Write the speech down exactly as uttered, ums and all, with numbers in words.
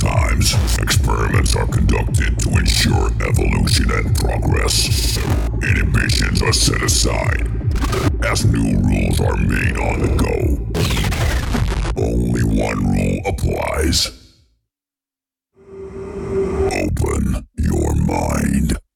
times, experiments are conducted to ensure evolution and progress. Inhibitions are set aside as new rules are made on the go. Only one rule applies. Open your mind.